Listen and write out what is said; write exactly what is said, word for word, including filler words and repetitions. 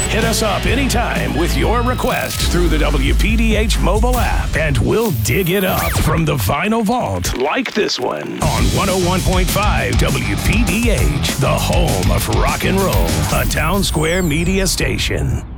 Hit us up anytime with your request through the W P D H mobile app, and we'll dig it up from the vinyl vault like this one on one oh one point five W P D H, the home of rock and roll, a Town Square media station.